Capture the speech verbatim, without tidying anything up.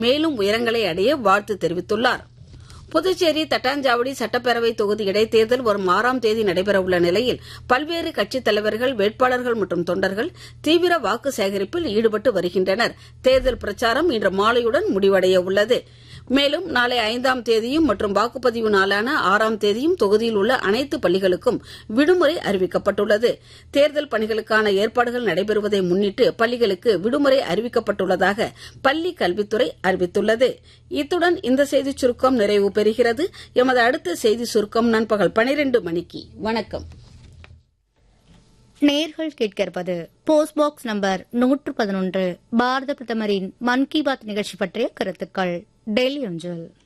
மேலும் உயரங்களை அடைய வாழ்த்து தெரிவித்துள்ளார். புதுச்சேரி தட்டாஞ்சாவடி சட்டப்பேரவை தொகுதி இடைத்தேர்தல் வரும் ஆறாம் தேதி நடைபெறவுள்ள நிலையில் பல்வேறு கட்சித் தலைவர்கள், வேட்பாளர்கள் மற்றும் தொண்டர்கள் தீவிர வாக்கு சேகரிப்பில் ஈடுபட்டு வருகின்றனர். தேர்தல் பிரச்சாரம் இன்று மாலையுடன் முடிவடைய உள்ளது. மேலும் நாளை ஐந்தாம் தேதியும் மற்றும் வாக்குப்பதிவு நாளான ஆறாம் தேதியும் தொகுதியில் உள்ள அனைத்து பள்ளிகளுக்கும் விடுமுறை அறிவிக்கப்பட்டுள்ளது. தேர்தல் பணிகளுக்கான ஏற்பாடுகள் நடைபெறுவதை முன்னிட்டு பள்ளிகளுக்கு விடுமுறை அறிவிக்கப்பட்டுள்ளதாக பள்ளிக் கல்வித்துறை அறிவித்துள்ளது. இத்துடன் இந்த செய்திச் சுருக்கம் நிறைவு பெறுகிறது. எமது அடுத்த செய்தி சுருக்கம் நண்பகல் பனிரெண்டு மணிக்கு. வணக்கம். நேர்கள் கேட்கிறது போஸ்ட் பாக்ஸ் நம்பர் நூற்று பதினொன்று பாரத பிரதமரின் மன் கி பாத் நிகழ்ச்சி பற்றிய கருத்துக்கள். டெல்லி அஞ்சல்.